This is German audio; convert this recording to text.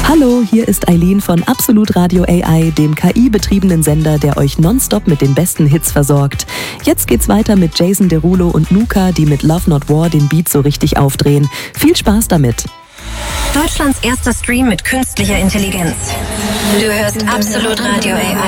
Hallo, hier ist Eileen von Absolut Radio AI, dem KI-betriebenen Sender, der euch nonstop mit den besten Hits versorgt. Jetzt geht's weiter mit Jason Derulo und Nuka, die mit Love Not War den Beat so richtig aufdrehen. Viel Spaß damit! Deutschlands erster Stream mit künstlicher Intelligenz. Du hörst Absolut Radio AI.